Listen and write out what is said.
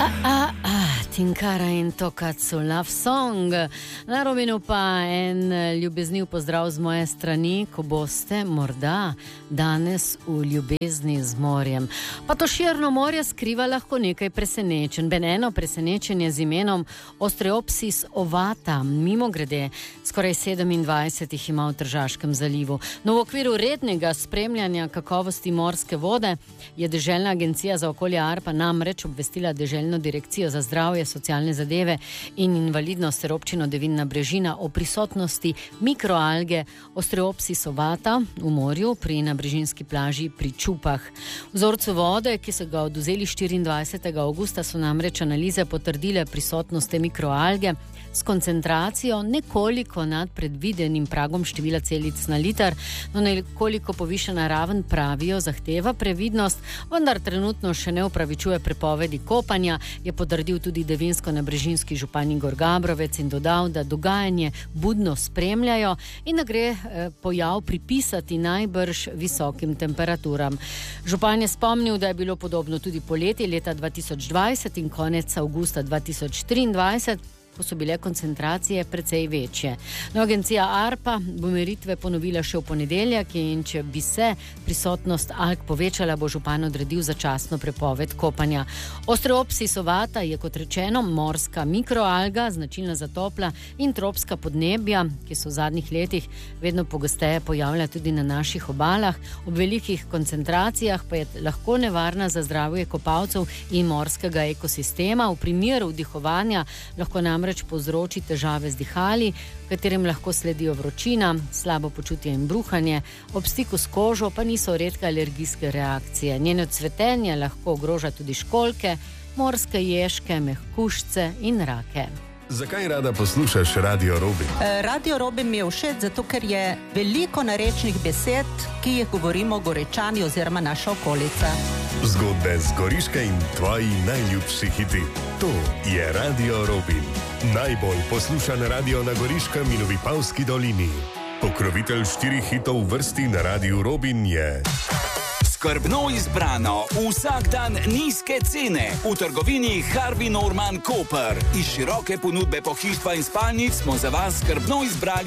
Tinkara in Tokatsu Love Song. Na Robinu pa en ljubezniv pozdrav z moje strani, ko boste morda danes v ljubezni z morjem. Pa to širno morje skriva lahko nekaj presenečenj. Eno presenečenje z imenom Ostreopsis ovata. Mimogrede, skoraj 27 jih ima v Tržaškem zalivu. No, v okviru rednega spremljanja kakovosti morske vode je Deželna agencija za okolje Arpa namreč obvestila Deželno direkcijo za zdravje, socialne zadeve in invalidnost ter občino Devinna Brežina o prisotnosti mikroalge Ostreopsis ovata v morju pri nabrežinski plaži pri Čupah. V vzorcu vode, ki so ga odvzeli 24. avgusta, so namreč analize potrdile prisotnost te mikroalge s koncentracijo nekoliko nad predvidenim pragom števila celic na liter, no nekoliko povišana raven, pravijo, zahteva previdnost, vendar trenutno še ne upravičuje prepovedi kopanja, je potrdil tudi devinsko-nabrežinski župan Igor Gabrovec in dodal, da dogajanje budno spremljajo in da gre pojav pripisati najbrž visokim temperaturam. Župan je spomnil, da je bilo podobno tudi poleti leta 2020 in konec avgusta 2023, ko so bile koncentracije precej večje. No, agencija Arpa bo meritve ponovila še v ponedeljek in če bi se prisotnost alg povečala, bo župan odredil začasno prepoved kopanja. Ostreopsis ovata je, kot rečeno, morska mikroalga, značilna za topla in tropska podnebja, ki so v zadnjih letih vedno pogosteje pojavlja tudi na naših obalah. Ob velikih koncentracijah pa je lahko nevarna za zdravje kopalcev in morskega ekosistema. V primeru vdihovanja lahko namreč povzroči težave z dihali, katerim lahko sledijo vročina, slabo počutje in bruhanje, ob stiku s kožo pa niso redke alergijske reakcije. Njeno cvetenje lahko ogroža tudi školjke, morske ježke, mehkužce in rake. Zakaj rada poslušaš Radio Robin? Radio Robin mi je všeč, zato ker je veliko narečnih besed, ki jih govorimo Goričani oziroma naša okolica. Zgodbe z Goriške in tvoji najljubši hiti. To je Radio Robin. Najbolj poslušan radio na Goriškem in v Vipavski dolini. Pokrovitelj 4 hitov v vrsti na Radiu Robin je... Skrbno izbrano, vsak dan nizke cene v trgovini Harvey Norman Koper. Iz široke ponudbe pohištva in spalnic smo za vas skrbno izbrali